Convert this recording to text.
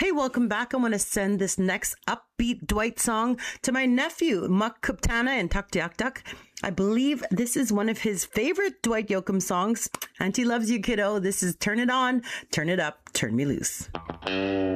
Hey, welcome back. I want to send this next upbeat Dwight song to my nephew, Muck Kuptana and Tuktiaktuk. I believe this is one of his favorite Dwight Yoakam songs. Auntie loves you, kiddo. This is Turn It On, Turn It Up, Turn Me Loose.